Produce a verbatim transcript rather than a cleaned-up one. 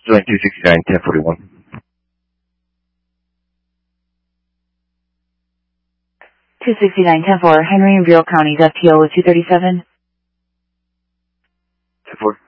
Joint two sixty-nine, ten forty-one. two sixty-nine, ten four, Henry and Bureau County, F T O with two thirty-seven. ten four.